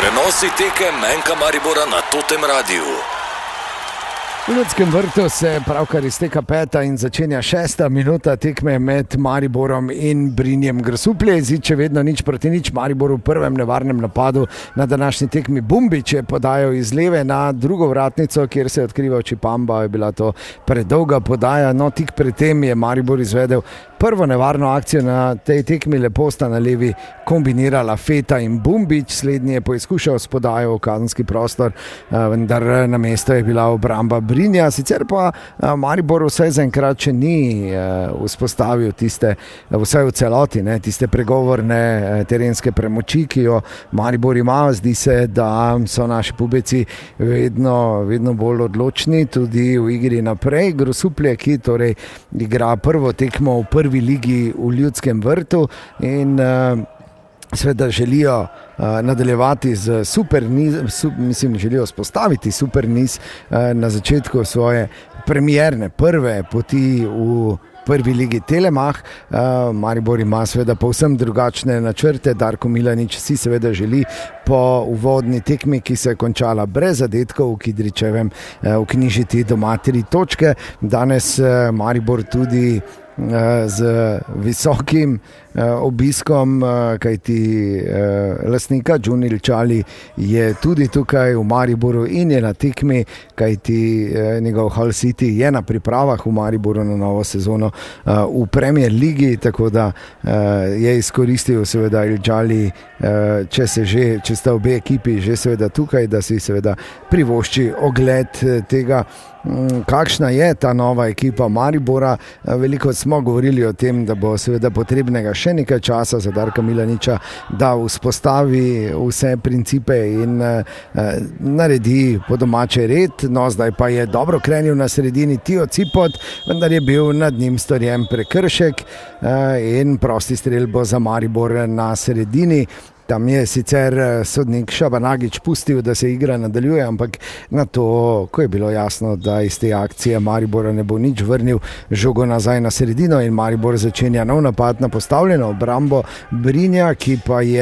Prenosi tekem Menka Maribora na Totem Radiu. V Ljudskem vrtu se pravkar izteka 5. in začenja 6. minuta tekme med Mariborom in Brinjem Grosuplje. Izid še vedno 0-0, Maribor v prvem nevarnem napadu na današnji tekmi. Bumbić je podajal iz leve na drugo vratnico, kjer se je odkrival Čipamba, je bila to predolga podaja. No, tik pred tem je Maribor izvedel prvo nevarno akcijo na tej tekmi. Lepo sta na levi kombinirala Feta in Bumbić. Slednji je poizkušal s podajo v kazenski prostor, vendar na mesto je bila obramba Brinja. Sicer pa Maribor vsaj zaenkrat še ni vzpostavil tiste, vsaj v celoti, ne, tiste pregovorne terenske premoči, ki jo Maribor ima. Zdi se, da so naši pubeci vedno bolj odločni tudi v igri naprej. Grosuplje, ki torej igra prvo tekmo v prvi ligi v Ljudskem vrtu in seveda želijo nadaljevati z super niz, želijo spostaviti super niz na začetku svoje premierne prve poti v prvi ligi Telemach. Maribor ima seveda povsem drugačne načrte. Darko Milanič si seveda želi po uvodni tekmi, ki se je končala brez zadetkov v Kidričevem, vknjižiti doma 3 točke. Danes Maribor tudi z visokim obiskom, kajti lastnika Džunil Čali je tudi tukaj v Mariboru in je na tekmi, kajti njegov Hull City je na pripravah v Mariboru na novo sezono v Premier ligi, tako da je izkoristil seveda Il Čali, če sta obe ekipi že seveda tukaj, da si seveda privošči ogled tega, kakšna je ta nova ekipa Maribora. Veliko smo govorili o tem, da bo seveda potrebnega še nekaj časa za Darka Milaniča, da vzpostavi vse principe in naredi po domače red. No, zdaj pa je dobro krenil na sredini Tio Cipot, vendar je bil nad njim storjen prekršek in prosti strel bo za Maribor na sredini. Tam je sicer sodnik Šabanagić pustil, da se igra nadaljuje, ampak na to, ko je bilo jasno, da iz te akcije Maribora ne bo nič, vrnil žogo nazaj na sredino in Maribor začenja nov napad na postavljeno obrambo Brinja, ki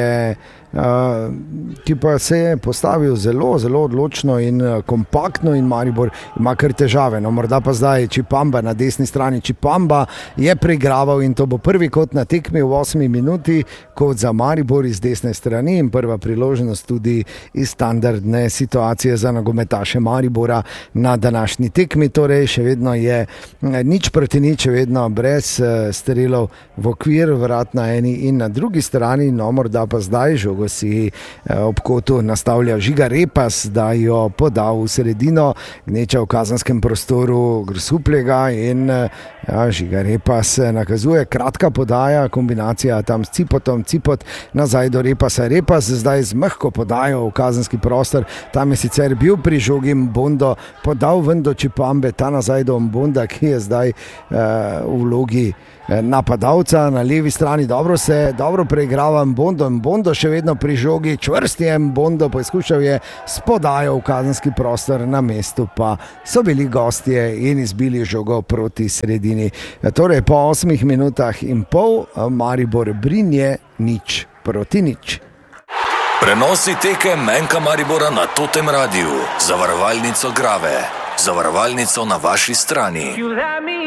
pa se je postavil zelo odločno in kompaktno in Maribor ima kar težave. No, morda pa zdaj Čipamba na desni strani. Čipamba je preigraval in to bo prvi kot na tekmi v 8. minuti, kot za Maribor iz desne strani in prva priložnost tudi iz standardne situacije za nogometaše Maribora na današnji tekmi. Torej še vedno je 0-0, še vedno brez strelov v okvir, vrat na eni in na drugi strani. No, morda pa zdaj žogo si ob kotu nastavlja Žiga Repas, da jo poda v sredino, gneča v kazenskem prostoru Grosupljega in Žiga Repas nakazuje, kratka podaja, kombinacija tam s Cipotom, Cipot nazaj do Repasa, Repas zdaj z mehko podajo v kazenski prostor, tam je sicer bil pri žogi Mbondo, podal ven do Čipambe, ta nazaj do Mbonda, ki je zdaj v vlogi napadalca na levi strani. Dobro preigrava Mbondo še vedno pri žogi, čvrst je Mbondo, poizkušal je s podajo v kazenski prostor, na mestu pa so bili gostje in izbili žogo proti sredini. Torej po 8 minutah in pol Maribor Brinje 0-0. Prenosi tekem Menka Maribora na Totem Radiu. Zavarovalnico Grave. Zavarovalnico na vaši strani.